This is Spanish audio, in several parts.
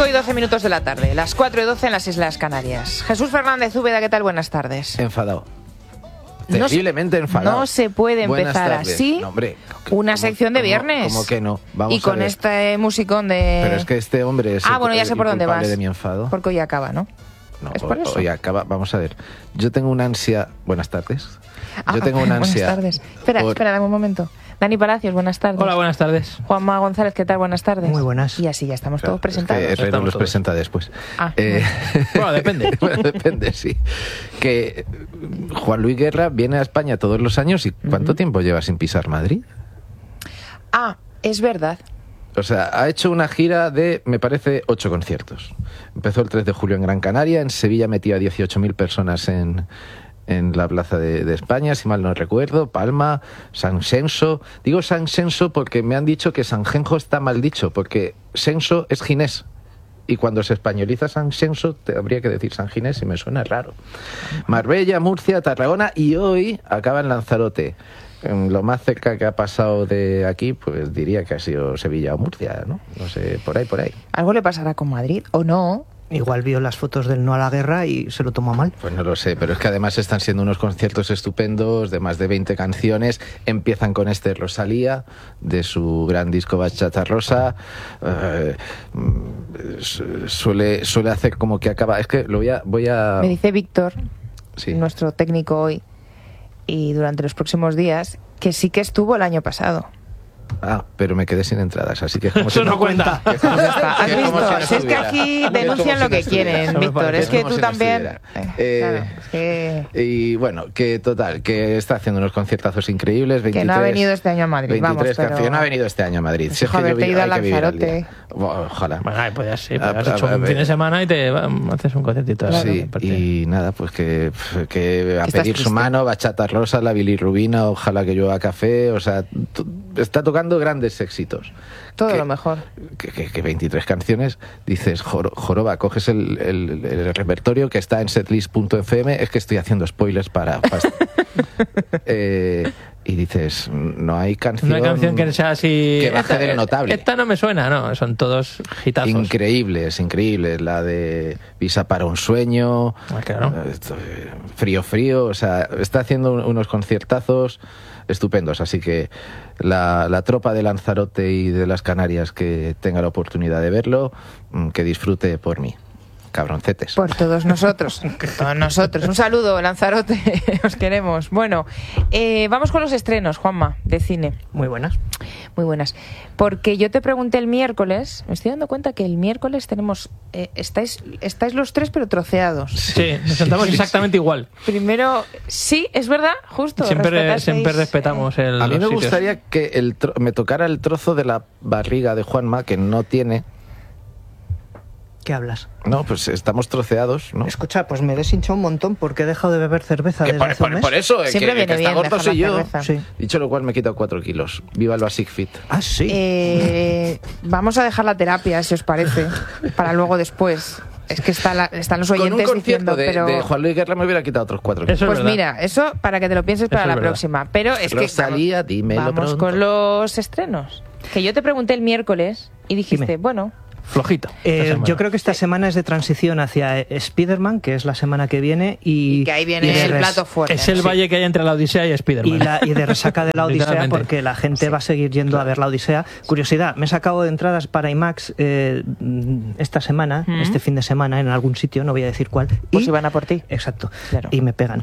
y 12 minutos de la tarde, las 4 y 12 en las Islas Canarias. Jesús Fernández Úbeda, ¿qué tal? Buenas tardes. Enfadado. Terriblemente enfadado. No se puede empezar así una sección de viernes. ¿Cómo que no? Vamos y con a ver. este musicón de... Pero es que este hombre es bueno, ya sé por dónde vas. de mi enfado. Porque hoy acaba, ¿no? No, ¿Es por eso? hoy acaba. Vamos a ver. Yo tengo una ansia... Buenas tardes. Yo tengo una ansia... Buenas tardes. Espera, dame un momento. Dani Palacios, buenas tardes. Hola, buenas tardes. Juanma González, ¿qué tal? Buenas tardes. Muy buenas. Y así ya estamos todos presentados. Es que Herrero los presenta después. Bueno, depende. Bueno, depende, sí. Que Juan Luis Guerra viene a España todos los años. ¿Y cuánto tiempo lleva sin pisar Madrid? Es verdad. O sea, ha hecho una gira de, me parece, 8 conciertos. Empezó el 3 de julio en Gran Canaria, en Sevilla metía a 18.000 personas en la Plaza de España, si mal no recuerdo, Palma, San Xenxo. Digo San Xenxo porque me han dicho que San Genjo está mal dicho, porque Xenxo es ginés. Y cuando se españoliza San Xenxo, te habría que decir San Ginés y me suena raro. Marbella, Murcia, Tarragona y hoy acaba en Lanzarote. Lo más cerca que ha pasado de aquí, pues diría que ha sido Sevilla o Murcia, ¿no? No sé, por ahí. ¿Algo le pasará con Madrid o no? Igual vio las fotos del no a la guerra y se lo tomó mal. Pues no lo sé, pero es que además están siendo unos conciertos estupendos de más de 20 canciones. Empiezan con este Rosalía, de su gran disco Bachata Rosa. Suele hacer como que acaba... Es que voy a... Me dice Víctor, sí, nuestro técnico hoy, y durante los próximos días, que sí que estuvo el año pasado. Pero me quedé sin entradas, así que... Eso no cuenta. Pues ya está. ¿Has visto? Si es que aquí denuncian lo que quieren, Víctor. Es que tú también... Claro, es que... Y bueno, que total, que está haciendo unos conciertazos increíbles. 23, que no ha venido este año a Madrid, 23 vamos, pero... canciones. No ha venido este año a Madrid. Pues haberte ido a Lanzarote. Ojalá. Bueno, pues ya sí, has hecho un fin de semana y te haces un concertito. Sí, y nada, pues que a pedir su mano, Bachata Rosa, la bilirrubina, ojalá que llueva café, o sea, está tocando grandes éxitos. Todo lo mejor. Que 23 canciones, dices, joroba, coges el repertorio que está en setlist.fm, es que estoy haciendo spoilers para y dices, no hay canción que sea así... que baje de lo notable. Esta no me suena, no, son todos hitazos. Increíbles, la de Visa para un sueño, claro. Frío, o sea, está haciendo unos conciertazos estupendos, así que la tropa de Lanzarote y de las Canarias que tenga la oportunidad de verlo, que disfrute por mí. Cabroncetes. Por todos nosotros. Un saludo, Lanzarote. Os queremos. Bueno, vamos con los estrenos, Juanma, de cine. Muy buenas. Muy buenas. Porque yo te pregunté el miércoles, me estoy dando cuenta que el miércoles tenemos... estáis los tres, pero troceados. Sí, nos sentamos exactamente igual. Primero, sí, es verdad, justo. Siempre respetamos el... A mí me gustaría que me tocara el trozo de la barriga de Juanma, que no tiene... ¿Qué hablas? No, pues estamos troceados, ¿no? Escucha, pues me he deshinchado un montón porque he dejado de beber cerveza desde hace un mes. Por eso, siempre viene que bien está gordo soy yo. Sí. Dicho lo cual, me he quitado 4 kilos. Viva el Basic Fit. Ah, sí. Vamos a dejar la terapia, si os parece, para luego después. Es que están los oyentes con un diciendo, concierto de Juan Luis Guerra me hubiera quitado otros 4 kilos. Pues mira, eso para que te lo pienses para la próxima. Pero es Rosalía, que dímelo vamos pronto. con los estrenos. Que yo te pregunté el miércoles y dijiste, bueno... Flojito. Yo creo que esta semana es de transición hacia Spider-Man, que es la semana que viene. Y que ahí viene el plato fuerte. Es el valle que hay entre la Odisea y Spider-Man. Y de resaca de la Odisea, porque la gente va a seguir yendo a ver la Odisea. Curiosidad, me he sacado de entradas para IMAX esta semana, este fin de semana, en algún sitio, no voy a decir cuál. Pues si van a por ti. Exacto. Claro. Y me pegan.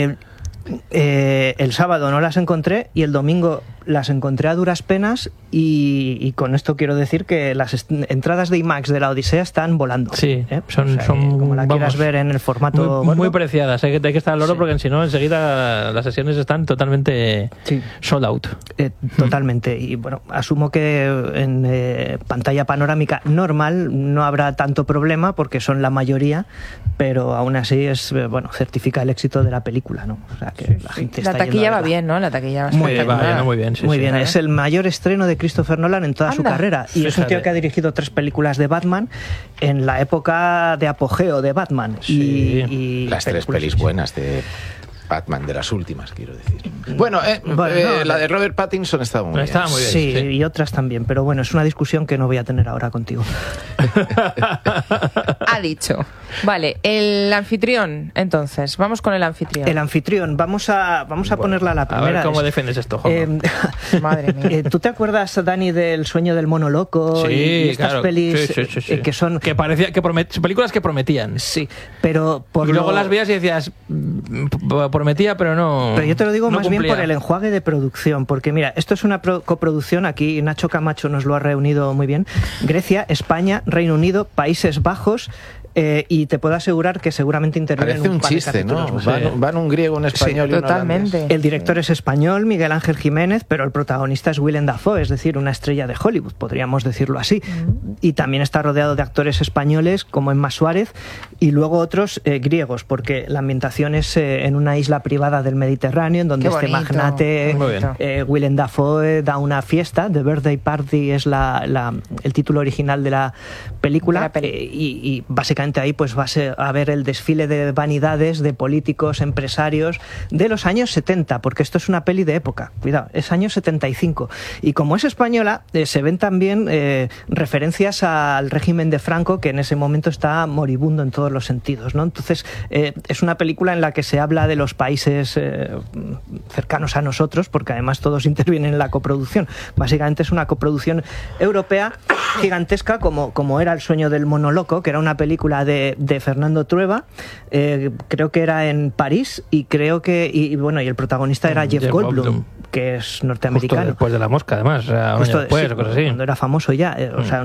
El sábado no las encontré y el domingo las encontré a duras penas y con esto quiero decir que las entradas de IMAX de la Odisea están volando. Sí, son como la quieras ver en el formato muy preciadas, hay que estar al oro porque si no enseguida las sesiones están totalmente sold out. Totalmente, y bueno, asumo que en pantalla panorámica normal no habrá tanto problema porque son la mayoría, pero aún así certifica el éxito de la película, ¿no? O sea, que la gente la está taquilla va bien, ¿no? La taquilla va muy bien. Muy bien, es el mayor estreno de Christopher Nolan en toda su carrera. Y es un tío que ha dirigido 3 películas de Batman en la época de apogeo de Batman. Sí. Y las 3 pelis buenas de... Batman, de las últimas, quiero decir. Bueno, la de Robert Pattinson estaba muy bien. Estaba muy bien. Sí, y otras también, pero bueno, es una discusión que no voy a tener ahora contigo. Ha dicho. Vale, el anfitrión, entonces. Vamos con el anfitrión. El anfitrión, vamos a ponerla a la primera. A ver cómo defiendes esto, Juanma. Madre mía. ¿Tú te acuerdas, Dani, del Sueño del mono loco? Sí, y estas claro. pelis Sí. que son... Que parecía películas que prometían. Sí, pero Y luego las veías y decías, prometía, pero no. Pero yo te lo digo no más bien cumplía. por el enjuague de producción, porque mira, esto es una coproducción, aquí Nacho Camacho nos lo ha reunido muy bien, Grecia, España, Reino Unido, Países Bajos, y te puedo asegurar que seguramente intervienen Parece un par de chiste, ¿no? capítulos más. Van un griego, un español y un totalmente. holandés. El director es español, Miguel Ángel Jiménez, pero el protagonista es Willem Dafoe, es decir, una estrella de Hollywood, podríamos decirlo así. Y también está rodeado de actores españoles como Emma Suárez y luego otros griegos, porque la ambientación es en una isla privada del Mediterráneo, en donde Qué este bonito. magnate Muy bien. Willem Dafoe da una fiesta. The Birthday Party es el título original de la película, De la peli. y básicamente ahí pues vas a ver el desfile de vanidades de políticos, empresarios de los años 70, porque esto es una peli de época, cuidado, es años 75. Y como es española, se ven también referencias al régimen de Franco, que en ese momento está moribundo en todos los sentidos, ¿no? Entonces, es una película en la que se habla de los países cercanos a nosotros, porque además todos intervienen en la coproducción. Básicamente es una coproducción europea gigantesca, como era El sueño del mono loco, que era una película de Fernando Trueba, creo que era en París, y creo que y el protagonista era Jeff Goldblum, que es norteamericano. Justo después de La Mosca, además, o sea, un año después, sí, cosas así. cuando era famoso ya, o sea,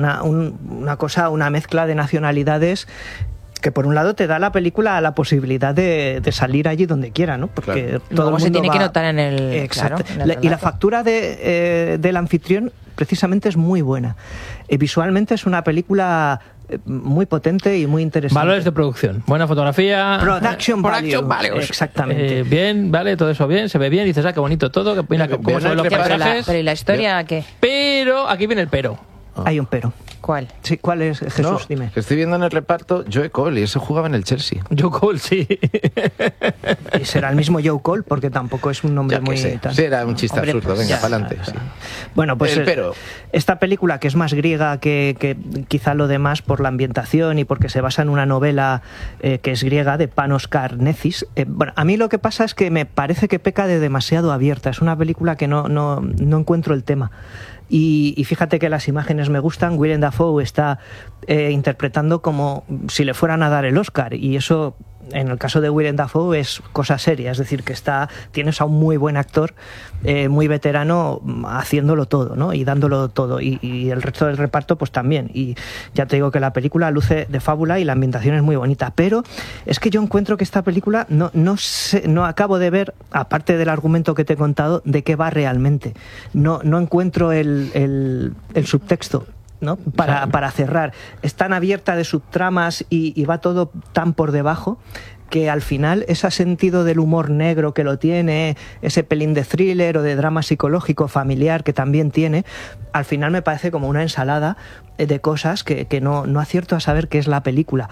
una mezcla de nacionalidades que por un lado te da la película la posibilidad de salir allí donde quiera, ¿no? Porque Claro. todo Luego el se mundo tiene que va- notar en el... Exacto. claro, en el Y la relato. factura del anfitrión precisamente es muy buena. Visualmente es una película muy potente y muy interesante. Valores de producción, buena fotografía. Production values. Exactamente. Bien, vale, todo eso bien, se ve bien, dices, qué bonito todo, que mira cómo se ven los ¿Qué, pero, paisajes. pero ¿y la historia qué? Pero aquí viene el pero. Hay un pero. ¿Cuál? Sí, ¿cuál es, Jesús? No, Dime. que estoy viendo en el reparto Joe Cole y ese jugaba en el Chelsea. Joe Cole, sí. Y será el mismo Joe Cole, porque tampoco es un nombre Ya que muy... sé. tal. Sí, era un chiste Hombre, absurdo. pues Venga, ya. para adelante. Sí. Bueno, pues Pero esta película, que es más griega que quizá lo demás por la ambientación y porque se basa en una novela que es griega, de Panos Karnezis, bueno, a mí lo que pasa es que me parece que peca de demasiado abierta. Es una película que no encuentro el tema. Y fíjate que las imágenes me gustan. Willem Dafoe está interpretando como si le fueran a dar el Oscar, y eso, en el caso de Willem Dafoe, es cosa seria. Es decir, que tienes a un muy buen actor, muy veterano, haciéndolo todo, ¿no? Y dándolo todo, y el resto del reparto pues también. Y ya te digo que la película luce de fábula y la ambientación es muy bonita, pero es que yo encuentro que esta película no acabo de ver, aparte del argumento que te he contado, de qué va realmente. No encuentro el subtexto, ¿no? Para cerrar. Es tan abierta de subtramas y va todo tan por debajo, que al final ese sentido del humor negro que lo tiene, ese pelín de thriller o de drama psicológico familiar que también tiene, al final me parece como una ensalada de cosas que no acierto a saber qué es la película.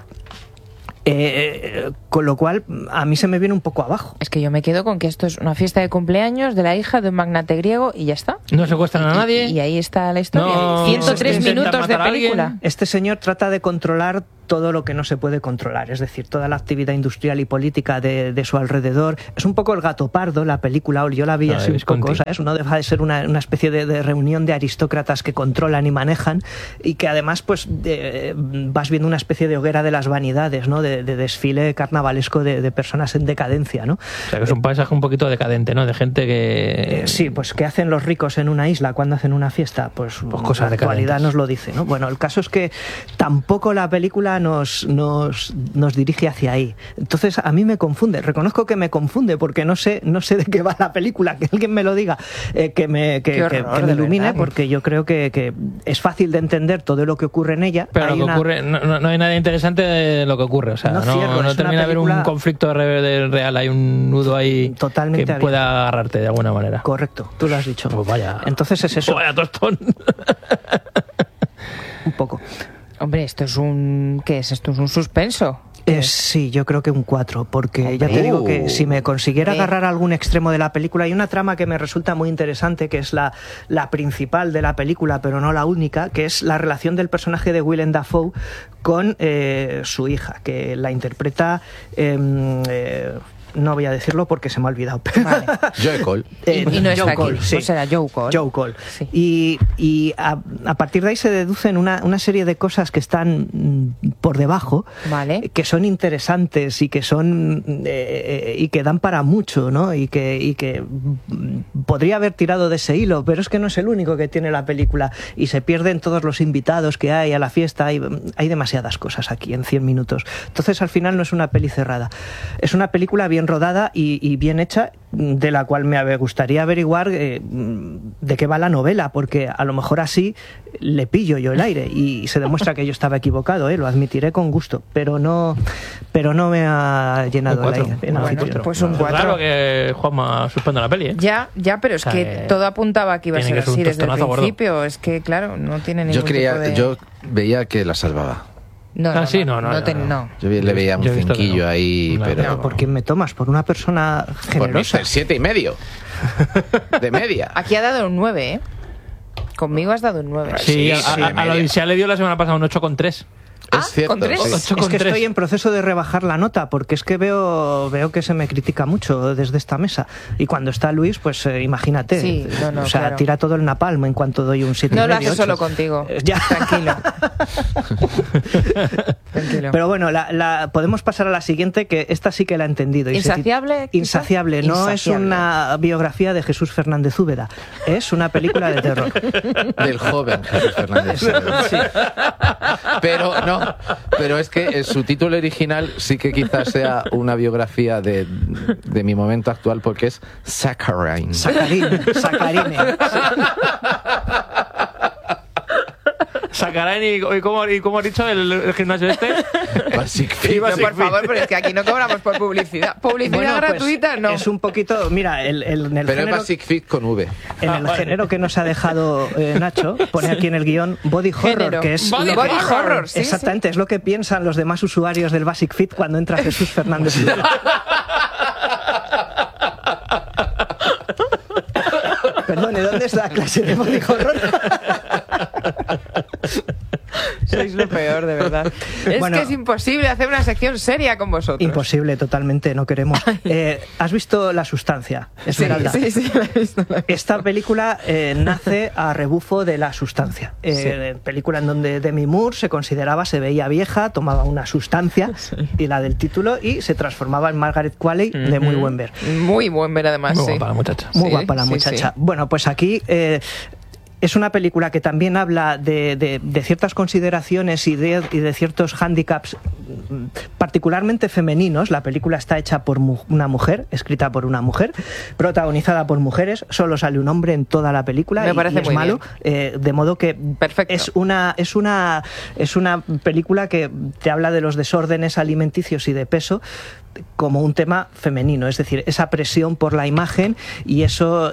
Con lo cual a mí se me viene un poco abajo. Es que yo me quedo con que esto es una fiesta de cumpleaños de la hija de un magnate griego y ya está. No secuestran a nadie. Y ahí está la historia. No, 103 intentan minutos de matar a alguien. película. Este señor trata de controlar todo lo que no se puede controlar, es decir, toda la actividad industrial y política de su alrededor. Es un poco El gato pardo, la película, yo la vi así un poco, ¿sabes? No deja de ser una especie de reunión de aristócratas que controlan y manejan, y que además pues vas viendo una especie de hoguera de las vanidades, ¿no? De desfile carnavalesco de personas en decadencia, ¿no? O sea, que es un paisaje un poquito decadente, ¿no? De gente que... Sí, pues ¿qué hacen los ricos en una isla cuando hacen una fiesta? Pues cosas la actualidad decadentes. nos lo dice, ¿no? Bueno, el caso es que tampoco la película nos dirige hacia ahí. Entonces a mí me confunde, reconozco que me confunde, porque no sé de qué va la película, que alguien me lo diga, que me ilumine, verdad. porque yo creo que es fácil de entender todo lo que ocurre en ella. Pero Hay lo que ocurre, no hay nada interesante de lo que ocurre, o sea, No no cierro, es termina una de haber un película- conflicto real, hay un nudo ahí Totalmente que abierto. pueda agarrarte de alguna manera. Correcto, tú lo has dicho. Pues vaya. Entonces es eso, Vaya tostón. un poco. Hombre, esto es un... ¿Qué es? Esto es un suspenso. Sí, yo creo que un 4, porque ya te digo que si me consiguiera agarrar algún extremo de la película, hay una trama que me resulta muy interesante, que es la principal de la película, pero no la única, que es la relación del personaje de Willem Dafoe con su hija, que la interpreta... no voy a decirlo porque se me ha olvidado. Vale. Joe Cole. Y no está aquí. Sí. Pues será Joe Cole. Joe Cole. Sí. Y a partir de ahí se deducen una serie de cosas que están por debajo, Vale. que son interesantes y que son y que dan para mucho, ¿no? Y que podría haber tirado de ese hilo, pero es que no es el único que tiene la película, y se pierden todos los invitados que hay a la fiesta. Hay demasiadas cosas aquí en 100 minutos. Entonces, al final no es una peli cerrada. Es una película bien rodada y bien hecha, de la cual me gustaría averiguar de qué va la novela, porque a lo mejor así le pillo yo el aire y se demuestra que yo estaba equivocado, lo admitiré con gusto, pero no me ha llenado el aire. No, pues un 4. Claro que Juanma suspende la peli, ¿eh? Ya, pero es que todo apuntaba a que iba a ser así desde el principio. Gordo. Es que, claro, no tiene ningún tipo de... Yo veía que la salvaba. No. Yo le veía un cinquillo ahí, no. pero... ¿Por quién me tomas? ¿Por una persona generosa? Por Mr. 7,5. De media. Aquí ha dado un 9, ¿eh? Conmigo has dado un 9. Sí, a la Odisea le dio la semana pasada un 8,3. Es cierto. ¿con 3? Sí. Es que estoy en proceso de rebajar la nota, porque es que veo que se me critica mucho desde esta mesa. Y cuando está Luis, pues imagínate. Sí, o sea, claro. Tira todo el napalm en cuanto doy un 7,5. No lo hace solo contigo. Ya. Tranquilo. Tranquilo. Pero bueno, podemos pasar a la siguiente, que esta sí que la he entendido. ¿Insaciable? Insaciable. No es una biografía de Jesús Fernández Úbeda. Es una película de terror. Del joven Jesús Fernández Úbeda. Sí. Pero es que su título original sí que quizás sea una biografía de mi momento actual, porque es Saccharine. Sacarine. Sacarine y cómo ha dicho el gimnasio este. Basic Fit. No, por favor, pero es que aquí no cobramos por publicidad. Publicidad Bueno, pues, gratuita, no. Es un poquito... Mira, en el Pero género, es Basic Fit con V. en el género que nos ha dejado Nacho, pone aquí en el guión body horror, Género. que es... Body horror, sí. Exactamente, es lo que piensan los demás usuarios del Basic Fit cuando entra Jesús Fernández. Perdone, ¿dónde es la clase de body horror? Sois lo peor, de verdad. Bueno, que es imposible hacer una sección seria con vosotros. Imposible, totalmente, no queremos. ¿Has visto La Sustancia, Esmeralda? Sí, la he visto. Esta película nace a rebufo de La Sustancia. Película en donde Demi Moore se veía vieja, tomaba una sustancia, y la del título, y se transformaba en Margaret Qualley, de muy buen ver. Muy buen ver, además. Muy guapa la muchacha. Muy guapa la muchacha. Sí. Bueno, pues aquí... es una película que también habla de ciertas consideraciones y de ciertos hándicaps particularmente femeninos. La película está hecha por una mujer, escrita por una mujer, protagonizada por mujeres. Solo sale un hombre en toda la película. Me parece y es muy malo. De modo que perfecto. Es una película que te habla de los desórdenes alimenticios y de peso como un tema femenino, es decir, esa presión por la imagen y esa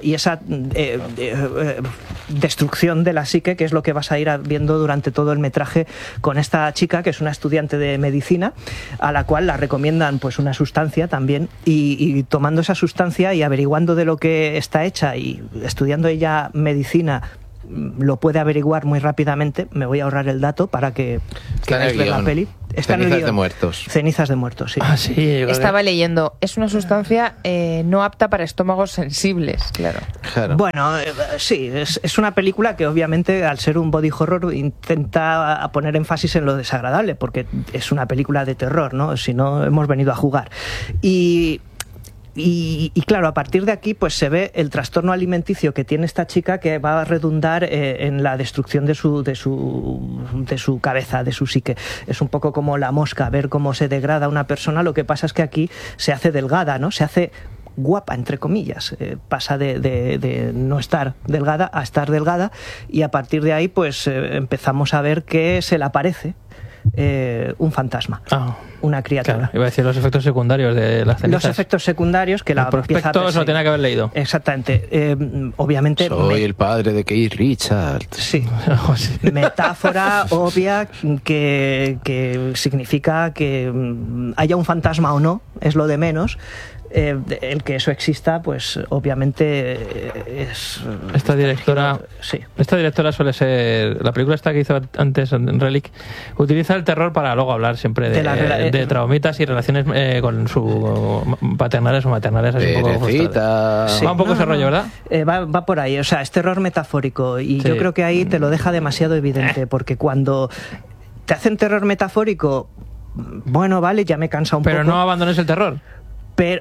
destrucción de la psique, que es lo que vas a ir viendo durante todo el metraje con esta chica, que es una estudiante de medicina, a la cual la recomiendan pues una sustancia también, y tomando esa sustancia y averiguando de lo que está hecha y estudiando ella medicina, lo puede averiguar muy rápidamente. Me voy a ahorrar el dato para que veáis la peli. Está en el Cenizas guión. de muertos. Cenizas de muertos, sí. Ah, sí. Estaba leyendo, es una sustancia no apta para estómagos sensibles, claro. Bueno, sí, es una película que obviamente, al ser un body horror, intenta poner énfasis en lo desagradable, porque es una película de terror, ¿no? Si no, hemos venido a jugar. Y claro, a partir de aquí pues se ve el trastorno alimenticio que tiene esta chica, que va a redundar en la destrucción de su cabeza, de su psique. Es un poco como La Mosca, ver cómo se degrada una persona. Lo que pasa es que aquí se hace delgada, ¿no? Se hace guapa, entre comillas. Pasa de no estar delgada a estar delgada, y a partir de ahí pues empezamos a ver que se le aparece un fantasma. una criatura. Claro, iba a decir los efectos secundarios de las cenizas. Los efectos secundarios que la el prospecto se lo tenía que haber leído. Exactamente. Obviamente... Soy el padre de Keith Richards. Sí. Metáfora obvia que significa que haya un fantasma o no, es lo de menos. El que eso exista, pues obviamente es... Esta directora suele ser... La película esta que hizo antes, en Relic, utiliza el terror para luego hablar siempre de traumitas y relaciones con su paternales o maternales, así un poco frustradas. Sí. Va un poco ese rollo, ¿verdad? Va por ahí, o sea, es terror metafórico y yo creo que ahí te lo deja demasiado evidente, porque cuando te hacen terror metafórico, bueno, vale, ya me cansa un poco. Pero no abandones el terror. Pero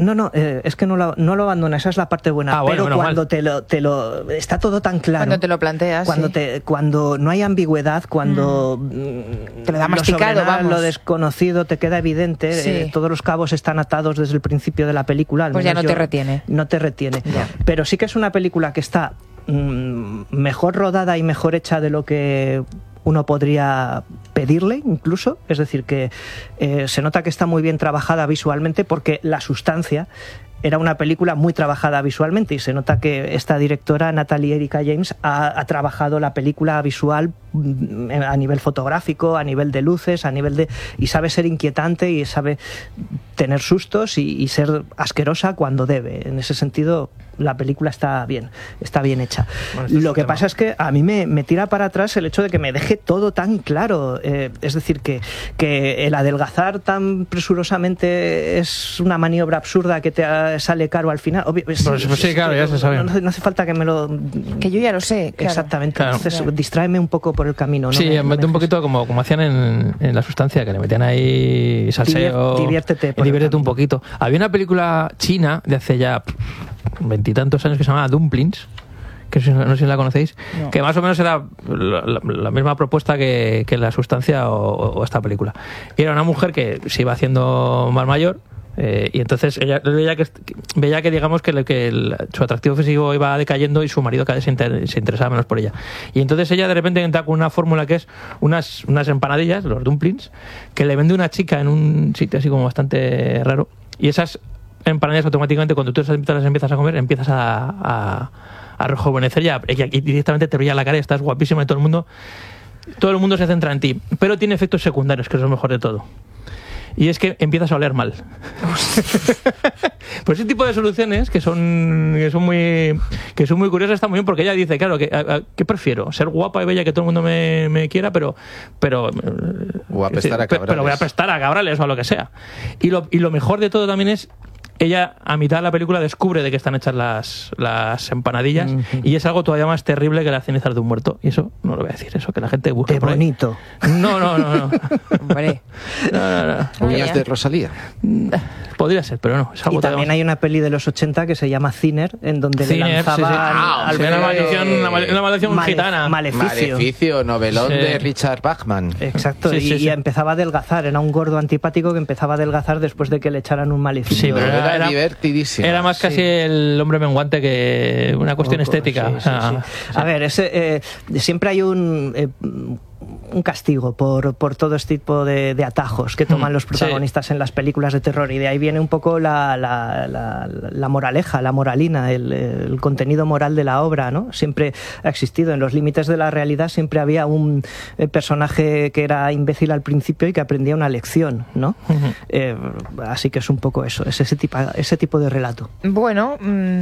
es que no lo abandona, esa es la parte buena. Pero cuando te lo está todo tan claro, cuando te lo planteas, cuando no hay ambigüedad, cuando te lo da masticado, lo desconocido te queda evidente, todos los cabos están atados desde el principio de la película, pues ya no te retiene. No te retiene. Ya. Pero sí que es una película que está mejor rodada y mejor hecha de lo que uno podría pedirle incluso, es decir, que se nota que está muy bien trabajada visualmente, porque La Sustancia era una película muy trabajada visualmente y se nota que esta directora, Natalie Erika James, ha trabajado la película visual a nivel fotográfico, a nivel de luces, y sabe ser inquietante y sabe tener sustos y ser asquerosa cuando debe. En ese sentido, la película está bien hecha. Bueno, lo que pasa es que a mí me tira para atrás el hecho de que me deje todo tan claro. Es decir, que el adelgazar tan presurosamente es una maniobra absurda que te sale caro al final. Pues sí, claro, ya se sabe. No hace falta que me lo... Que yo ya lo sé. Claro. Exactamente. Claro. Entonces, distráeme un poco por el camino. Sí, mete un poquito como hacían en La Sustancia, que le metían ahí salseo. Diviértete un poquito. Había una película china de hace ya 20 y tantos años que se llamaba Dumplings, que no sé si la conocéis, que más o menos era la misma propuesta que La Sustancia o esta película. Y era una mujer que se iba haciendo más mayor, y entonces ella veía que digamos que su atractivo físico iba decayendo y su marido cada vez se interesaba menos por ella. Y entonces ella de repente entra con una fórmula que es unas empanadillas, los dumplings, que le vende una chica en un sitio así como bastante raro, y esas empanadillas automáticamente, cuando tú las empiezas a comer, empiezas a rejuvenecer y directamente te brilla la cara y estás guapísima y todo el mundo se centra en ti. Pero tiene efectos secundarios, que es lo mejor de todo. Y es que empiezas a oler mal. Pues ese tipo de soluciones que son muy curiosas están muy bien, porque ella dice, claro, ¿qué prefiero? Ser guapa y bella, que todo el mundo me quiera, pero o apestar a cabrales. Pero voy a apestar a cabrales o a lo que sea. Y lo mejor de todo también es, ella a mitad de la película descubre de qué están hechas las empanadillas, y es algo todavía más terrible que las cenizas de un muerto. Y eso no lo voy a decir, eso que la gente busca. ¡Qué bonito! No. Hombre. No. ¿Uñas de Rosalía? Podría ser, pero no. Es algo y también hay una peli de los 80 que se llama Thinner, en donde le lanzaban una maldición gitana. Maleficio, novelón de Richard Bachman. Exacto, y empezaba a adelgazar. Era un gordo antipático que empezaba a adelgazar después de que le echaran un maleficio. Sí, pero era divertidísimo. Era más casi el hombre menguante que una cuestión estética. A ver, siempre hay un castigo por todo este tipo de atajos que toman los protagonistas en las películas de terror, y de ahí viene un poco la moraleja, la moralina, el contenido moral de la obra, ¿no? Siempre ha existido. En los límites de la realidad siempre había un personaje que era imbécil al principio y que aprendía una lección, ¿no? Así que es un poco eso, es ese tipo de relato. Bueno,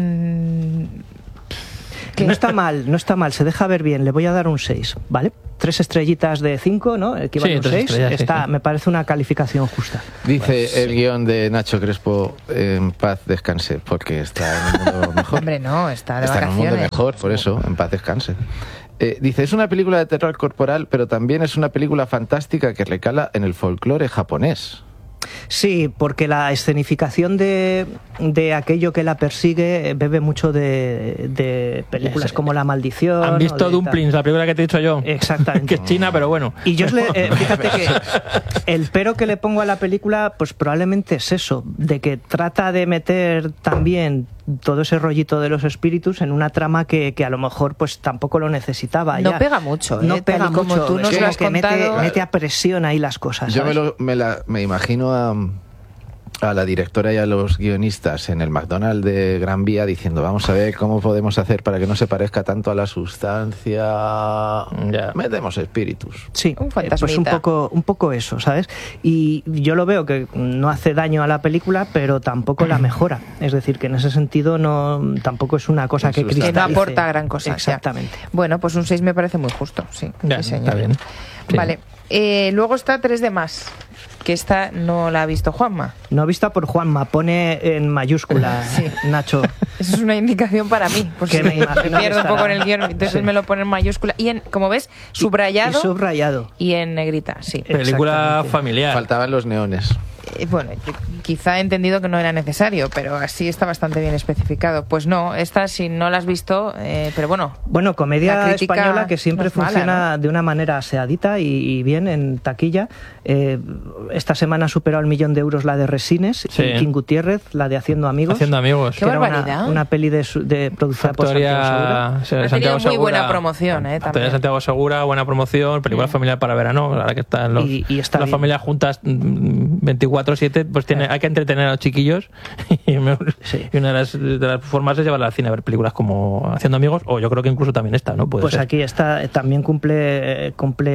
no está mal, se deja ver bien. Le voy a dar un 6, ¿vale? 3 estrellitas de 5, ¿no? Equivale a un 6. Me parece una calificación justa. Dice el guión de Nacho Crespo, en paz descanse, porque está en un mundo mejor. Hombre, no, está de vacaciones. Está en un mundo mejor, por eso, en paz descanse. Dice, es una película de terror corporal, pero también es una película fantástica que recala en el folclore japonés. Sí, porque la escenificación de aquello que la persigue bebe mucho de películas como La Maldición. Han visto Dumplings, la película que te he dicho yo. Exactamente. Que es china, pero bueno. Y yo fíjate que el pero que le pongo a la película, pues probablemente es eso, de que trata de meter también todo ese rollito de los espíritus en una trama que a lo mejor pues tampoco lo necesitaba. No ya. pega mucho, No pega tal y como mucho. tú nos Es lo como has que contado. mete a presión ahí las cosas. Yo ¿sabes? me imagino a la directora y a los guionistas en el McDonald's de Gran Vía diciendo, vamos a ver cómo podemos hacer para que no se parezca tanto a la sustancia. Ya. Metemos espíritus. Sí, Un pues fantasmita. un poco eso, ¿sabes? Y yo lo veo que no hace daño a la película, pero tampoco la mejora. Es decir, que en ese sentido tampoco es una cosa que Que no cristalice. Que no aporta gran cosa. ya. Exactamente. Bueno, pues un 6 me parece muy justo, sí. Ya, Sí, señor. está bien. Sí. Vale. Luego está 3 de más, que esta no la ha visto Juanma. No vista por Juanma, pone en mayúscula, Nacho. Eso es una indicación para mí, porque Que me imagino pierdo un que poco en estará. el guión, entonces Sí. me lo pone en mayúscula y como ves, subrayado Y subrayado. y en negrita, sí. Película Exactamente. familiar. Faltaban los neones. Bueno, yo quizá he entendido que no era necesario, pero así está bastante bien especificado. Pues no, esta si no la has visto, pero bueno. Bueno, comedia La crítica española que siempre no es mala, funciona de una manera aseadita y bien en taquilla. Esta semana ha superado el 1.000.000 de euros la de Resines, Sí. y King Gutiérrez, la de Haciendo Amigos. Haciendo amigos. Qué que era barbaridad. una peli de producida por Santiago Segura. Factoría Ha tenido muy buena promoción, Factoría también. Santiago Segura, buena promoción, película familiar para verano, ahora que están Y está las bien. familias juntas 24/7, pues hay que entretener a los chiquillos y Sí. una de las formas es llevarla al cine a ver películas como Haciendo Amigos, o yo creo que incluso también esta, ¿no? Puede Pues ser. aquí está, también cumple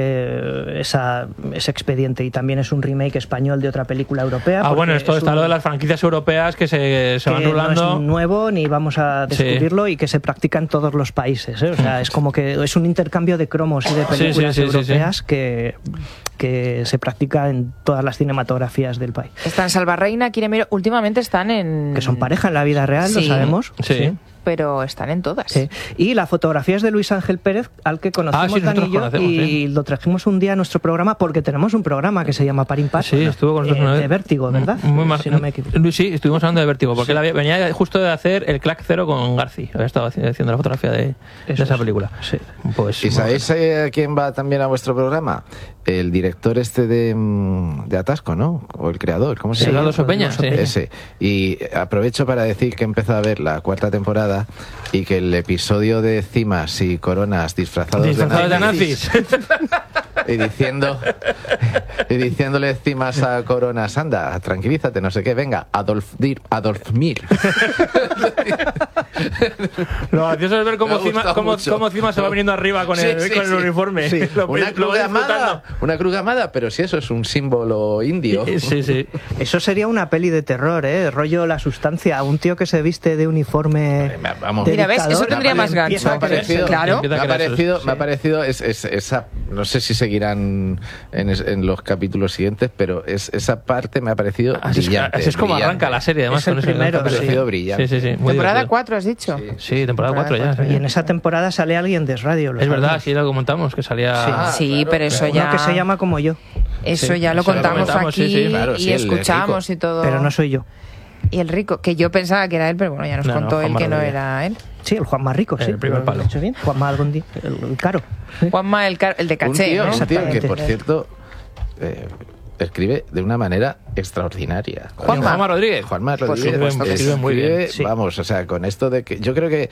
ese expediente, y también es un remake español de otra película europea. Ah, bueno, porque esto es está un- lo de las franquicias europeas que se van que rulando. no es nuevo ni vamos a descubrirlo, y que se practica en todos los países, ¿eh? O sea, es como que es un intercambio de cromos y de películas sí, europeas que se practica en todas las cinematografías del país. Están Salvarreina, Quiremiro, últimamente están en... Que son pareja en la vida real, lo Sí. sabemos. Sí. Pero están en todas. Sí. Y la fotografía es de Luis Ángel Pérez, al que conocemos sí, nosotros Dani y yo, conocemos, y sí. lo trajimos un día a nuestro programa porque tenemos un programa que se llama Par Impar. Sí, estuvo con nosotros una vez. De Vértigo, ¿verdad? Muy mar- Si no me equivoco. Sí, estuvimos hablando de Vértigo, porque él venía justo de hacer el Clack Cero con Garci. Había estado haciendo la fotografía de Eso esa es. película. Sí. Pues, ¿Y sabéis quién va también a vuestro programa? El director de Atasco, ¿no? O el creador, ¿cómo se Sí, llama? Eduardo Sopeña, sí. Ese. Y aprovecho para decir que he empezado a ver la 4ª temporada y que el episodio de cimas y coronas disfrazados de nazis. y diciéndole cimas a coronas, anda, tranquilízate, no sé qué, venga, Adolf Mir. Lo gracioso es ver Me cómo ha gustado mucho. Cima se va viniendo arriba con el uniforme. Sí. Lo Una lo voy disfrutando. cruz gamada, pero si eso es un símbolo indio. Sí, sí. Eso sería una peli de terror, ¿eh? Rollo La Sustancia, un tío que se viste de uniforme. Vamos. de Mira, ¿ves? Eso dictador, tendría más gancho. empieza a creérselo. Claro. Empieza a Me ha creer parecido, eso, me ha parecido esa, no sé si seguirán en los capítulos siguientes, pero esa parte me ha parecido brillante. Así es como brillante. arranca la serie, además. Es el con ese primero, Me ha parecido sí. brillante. Sí, muy Temporada divertido. 4, has dicho. Sí, temporada 4 ya. Temporada sí. Y en esa temporada sale alguien de Radio. ¿lo Es verdad, sabemos? sí lo comentamos, que salía... Sí, claro, pero eso claro. ya... Uno que se llama como yo, Eso Sí, ya lo eso lo contamos comentamos, aquí sí, claro, y sí, el escuchamos rico. y todo. pero no soy yo. Y el rico, que yo pensaba que era él, pero bueno, ya nos No, contó él Juanma que no Rodríguez. era él. Sí, el Juan más rico, sí. El primer ¿Lo he palo. dicho bien? Juan más algún día, el caro. Juanma, el de caché, ¿no? Un tío que, Exactamente. por cierto, escribe de una manera extraordinaria. Juanma Rodríguez. Juanma Rodríguez supuesto que sí. Escribe muy bien. Sí. Vamos, o sea, con esto de que yo creo que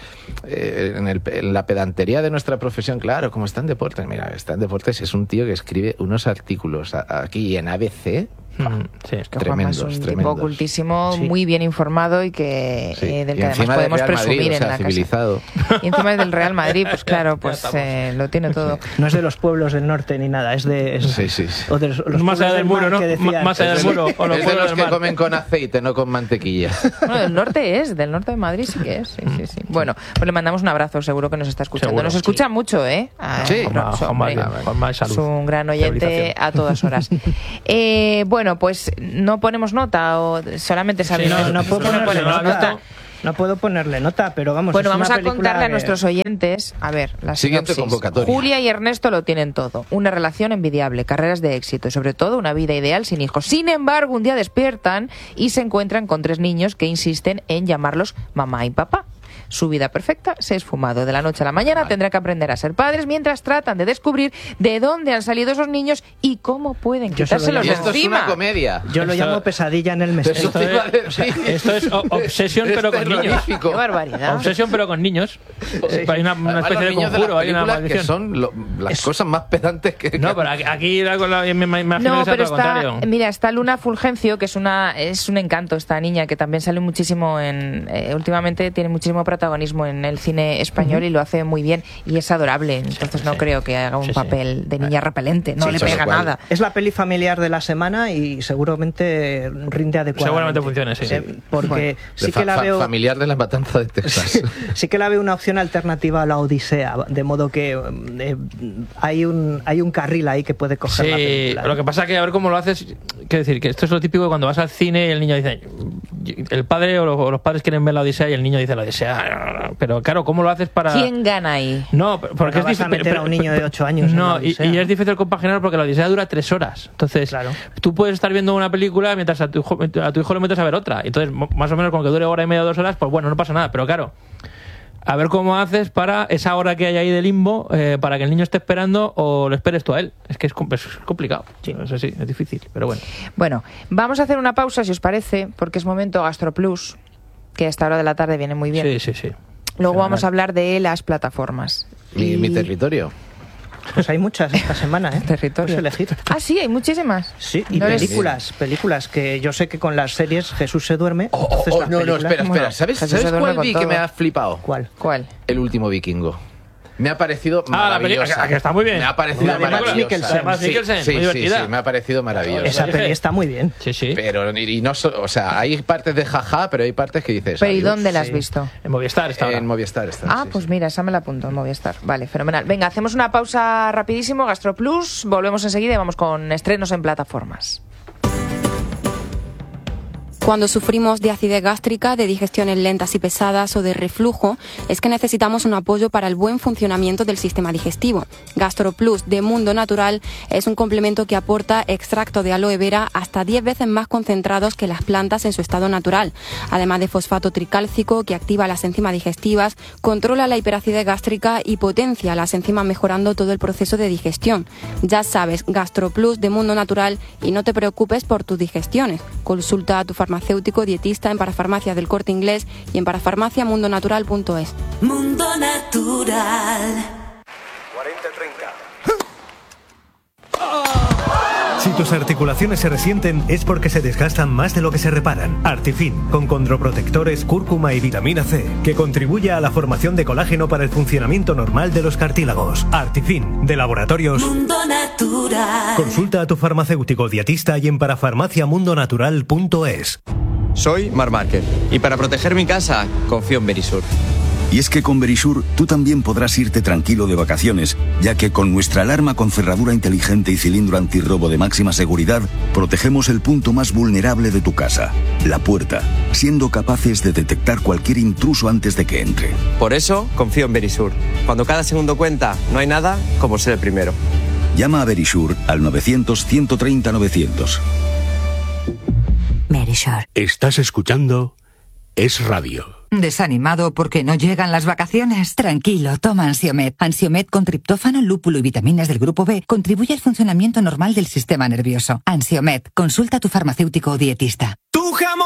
en la pedantería de nuestra profesión, claro, como está en deportes, mira, está en deportes, es un tío que escribe unos artículos aquí en ABC. Sí. Que Juanma es un tipo tremendos. ocultísimo, Sí. muy bien informado y que Sí. del Y que además encima del podemos Real presumir Madrid, o en sea, la casa. civilizado. Y encima es del Real Madrid, pues claro, pues lo tiene todo. No es de los pueblos del norte ni nada, es de... Sí, sí. O de los Más allá pueblos del muro, mar ¿no? que decían. Más allá del muro. O los Es de pueblos los del que mar. comen con aceite, no con mantequilla. Bueno, del norte es, del norte de Madrid sí que es. Sí, sí, sí. Bueno, pues le mandamos un abrazo, seguro que nos está escuchando. Seguro, nos sí. escucha mucho, ¿eh? Sí. Juanma, Es salud. un gran oyente Rehabilitación. a todas horas. Bueno, pues no ponemos nota o solamente sabéis. No puedo No ponerle ponemos nota. nota. No puedo ponerle nota, pero vamos. Bueno, es vamos una a película contarle a que- nuestros oyentes, a ver, la Siguiente sinopsis. convocatoria. Julia y Ernesto lo tienen todo, una relación envidiable, carreras de éxito y sobre todo una vida ideal sin hijos. Sin embargo, un día despiertan y se encuentran con 3 niños que insisten en llamarlos mamá y papá. Su vida perfecta se ha esfumado. De la noche a la mañana tendrá que aprender a ser padres mientras tratan de descubrir de dónde han salido esos niños y cómo pueden quitárselos de esto encima. es una comedia. Yo lo llamo pesadilla en el mes. Esto es Obsession, pero con niños. Qué barbaridad. Obsession, pero con niños. Hay una especie de conjuro, hay una maldición. Que son las cosas más pedantes que... No, pero aquí me imagino No, que sea pero todo lo contrario. mira, está Luna Fulgencio, que es un encanto esta niña, que también sale muchísimo últimamente tiene muchísimo protagonismo en el cine español y lo hace muy bien y es adorable, entonces no creo que haga un papel de niña repelente, no le pega nada. Es la peli familiar de la semana y seguramente rinde adecuadamente. Seguramente funcione, sí. Porque sí que la veo... Familiar de la matanza de Texas. Sí que la veo una opción alternativa a la Odisea, de modo que hay un carril ahí que puede coger la película. Lo que pasa es que a ver cómo lo haces, quiero decir, que esto es lo típico de cuando vas al cine y el niño dice, el padre o los padres quieren ver la Odisea y el niño dice la Odisea, pero claro, ¿cómo lo haces para...? ¿Quién gana ahí? No, porque no vas a meter a un niño de 8 años. No, y es difícil compaginar porque la Odisea dura 3 horas. Entonces, tú puedes estar viendo una película mientras a tu hijo le metes a ver otra. Entonces, más o menos con que dure hora y media o 2 horas, pues bueno, no pasa nada. Pero claro, a ver cómo haces para esa hora que hay ahí de limbo, para que el niño esté esperando o lo esperes tú a él. Es que es complicado. Sí, eso sí, es difícil, pero bueno. Bueno, vamos a hacer una pausa, si os parece, porque es momento GastroPlus, que a esta hora de la tarde viene muy bien. Sí. Luego vamos a hablar de las plataformas. Mi territorio. Pues hay muchas esta semana, ¿eh? Territorio. Puedes elegir. Ah, sí, hay muchísimas. Sí, y películas que yo sé que con las series Jesús se duerme. Espera. ¿Sabes cuál vi que me ha flipado? ¿Cuál? El último vikingo. Me ha parecido maravillosa. Que está muy bien. Me ha parecido maravillosa. Mikkelsen, Sí, muy divertida. me ha parecido maravillosa. Esa peli está muy bien. Sí. Pero o sea, hay partes de jaja, pero hay partes que dices... ¿Pero y dónde la has visto? En Movistar está ahora. En Movistar está. Pues mira, esa me la apunto en Movistar. Vale, fenomenal. Venga, hacemos una pausa rapidísimo, GastroPlus, volvemos enseguida y vamos con estrenos en plataformas. Cuando sufrimos de acidez gástrica, de digestiones lentas y pesadas o de reflujo, es que necesitamos un apoyo para el buen funcionamiento del sistema digestivo. GastroPlus de Mundo Natural es un complemento que aporta extracto de aloe vera hasta 10 veces más concentrados que las plantas en su estado natural, además de fosfato tricálcico que activa las enzimas digestivas, controla la hiperacidez gástrica y potencia las enzimas mejorando todo el proceso de digestión. Ya sabes, GastroPlus de Mundo Natural y no te preocupes por tus digestiones. Consulta a tu farmacéutico dietista en Parafarmacia del Corte Inglés y en parafarmaciamundonatural.es. Mundo Natural. 40-30. Si tus articulaciones se resienten es porque se desgastan más de lo que se reparan. Artifin, con condroprotectores, cúrcuma y vitamina C, que contribuye a la formación de colágeno para el funcionamiento normal de los cartílagos. Artifin, de Laboratorios Mundo Natural. Consulta a tu farmacéutico dietista y en parafarmaciamundonatural.es. Soy Marc Márquez y para proteger mi casa confío en Verisur. Y es que con Verisur tú también podrás irte tranquilo de vacaciones, ya que con nuestra alarma con cerradura inteligente y cilindro antirrobo de máxima seguridad, protegemos el punto más vulnerable de tu casa, la puerta, siendo capaces de detectar cualquier intruso antes de que entre. Por eso confío en Verisur. Cuando cada segundo cuenta, no hay nada como ser el primero. Llama a Verisur al 900-130-900. Verisur. Estás escuchando Es Radio. ¿Desanimado porque no llegan las vacaciones? Tranquilo, toma Ansiomed. Ansiomed con triptófano, lúpulo y vitaminas del grupo B contribuye al funcionamiento normal del sistema nervioso. Ansiomed, consulta a tu farmacéutico o dietista. ¡Tu jamón